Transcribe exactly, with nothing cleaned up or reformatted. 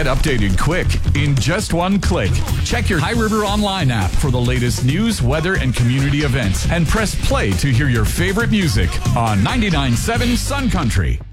Get updated quick in just one click. Check your High River Online app for the latest news, weather, and community events. And press play to hear your favorite music on ninety-nine point seven Sun Country.